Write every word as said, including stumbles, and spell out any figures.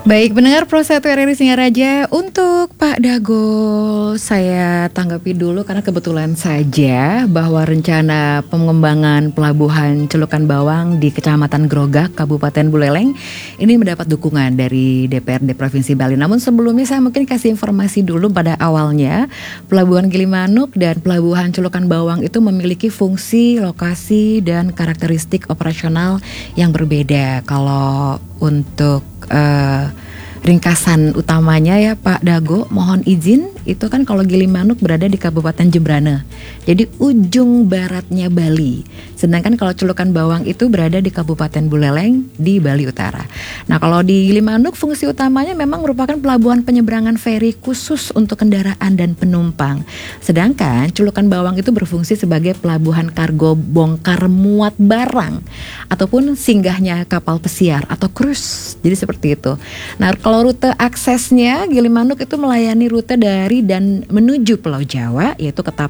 Baik, pendengar Pro satu R R I Singaraja, untuk Pak Dago saya tanggapi dulu karena kebetulan saja bahwa rencana pengembangan pelabuhan Celukan Bawang di Kecamatan Grogak, Kabupaten Buleleng ini mendapat dukungan dari D P R D Provinsi Bali. Namun sebelumnya saya mungkin kasih informasi dulu pada awalnya, Pelabuhan Gilimanuk dan Pelabuhan Celukan Bawang itu memiliki fungsi, lokasi, dan karakteristik operasional yang berbeda. Kalau untuk uh, ringkasan utamanya ya Pak Dago, mohon izin, itu kan kalau Gilimanuk berada di Kabupaten Jembrana, jadi ujung baratnya Bali. Sedangkan kalau Celukan Bawang itu berada di Kabupaten Buleleng di Bali Utara. Nah, kalau di Gilimanuk fungsi utamanya memang merupakan pelabuhan penyeberangan feri khusus untuk kendaraan dan penumpang. Sedangkan Celukan Bawang itu berfungsi sebagai pelabuhan kargo bongkar muat barang ataupun singgahnya kapal pesiar atau cruise. Jadi seperti itu. Nah, kalau rute aksesnya Gilimanuk itu melayani rute dari dan menuju Pulau Jawa, yaitu ke